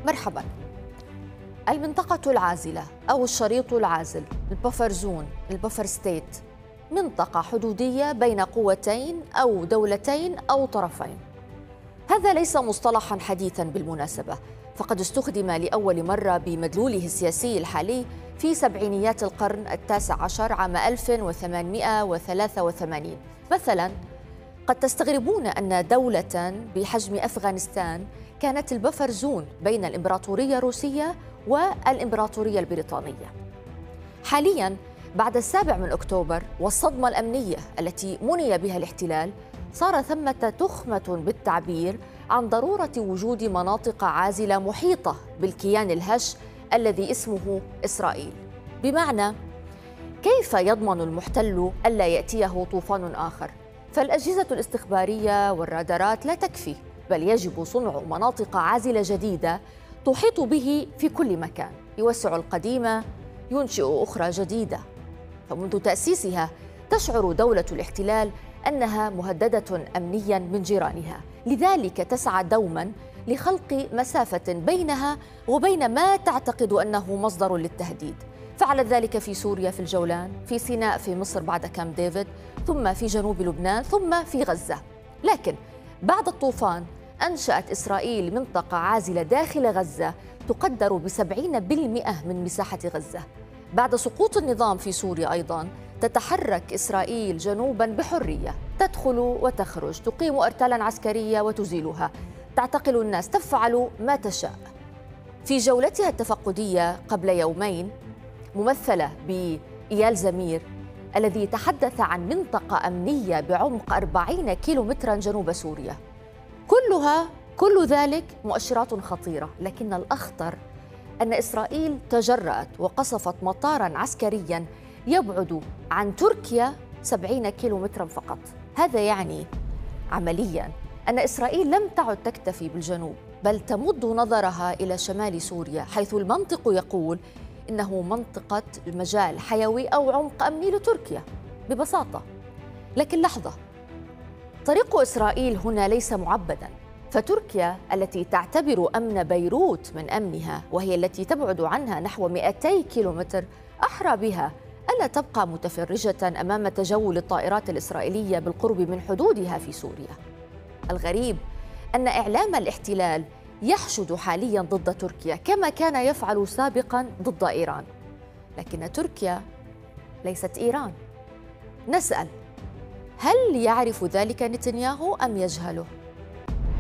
مرحبا. المنطقة العازلة أو الشريط العازل، البفر زون، البفر ستيت، منطقة حدودية بين قوتين أو دولتين أو طرفين. هذا ليس مصطلحا حديثا بالمناسبة، فقد استخدم لأول مرة بمدلوله السياسي الحالي في سبعينيات القرن التاسع عشر عام 1883. مثلا قد تستغربون أن دولة بحجم أفغانستان كانت البفر زون بين الإمبراطورية الروسية والإمبراطورية البريطانية. حالياً بعد 7 أكتوبر والصدمة الأمنية التي مني بها الاحتلال، صار ثمة تخمة بالتعبير عن ضرورة وجود مناطق عازلة محيطة بالكيان الهش الذي اسمه إسرائيل. بمعنى، كيف يضمن المحتل ألا يأتيه طوفان آخر؟ فالأجهزة الاستخبارية والرادارات لا تكفي، بل يجب صنع مناطق عازلة جديدة تحيط به في كل مكان، يوسع القديمة، ينشئ أخرى جديدة. فمنذ تأسيسها تشعر دولة الاحتلال أنها مهددة أمنياً من جيرانها، لذلك تسعى دوماً لخلق مسافة بينها وبين ما تعتقد أنه مصدر للتهديد. فعلت ذلك في سوريا في الجولان، في سيناء في مصر بعد كامب ديفيد، ثم في جنوب لبنان، ثم في غزة. لكن بعد الطوفان أنشأت إسرائيل منطقة عازلة داخل غزة تقدر ب70% من مساحة غزة. بعد سقوط النظام في سوريا أيضاً تتحرك إسرائيل جنوباً بحرية، تدخل وتخرج، تقيم أرتالاً عسكرية وتزيلها، تعتقل الناس، تفعل ما تشاء. في جولتها التفقدية قبل يومين، ممثلة بإيال زمير الذي تحدث عن منطقة أمنية بعمق 40 كيلومتراً جنوب سوريا. كل ذلك مؤشرات خطيرة، لكن الأخطر أن إسرائيل تجرأت وقصفت مطاراً عسكرياً يبعد عن تركيا 70 كيلومتراً فقط. هذا يعني عملياً أن إسرائيل لم تعد تكتفي بالجنوب، بل تمد نظرها إلى شمال سوريا، حيث المنطق يقول إنه منطقة المجال حيوي أو عمق أمني لتركيا ببساطة. لكن لحظة، طريق إسرائيل هنا ليس معبداً، فتركيا التي تعتبر أمن بيروت من أمنها، وهي التي تبعد عنها نحو 200 كيلومتر، أحرى بها ألا تبقى متفرجة أمام تجول الطائرات الإسرائيلية بالقرب من حدودها في سوريا. الغريب أن إعلام الاحتلال يحشد حالياً ضد تركيا كما كان يفعل سابقاً ضد إيران، لكن تركيا ليست إيران. نسأل: هل يعرف ذلك نتنياهو أم يجهله؟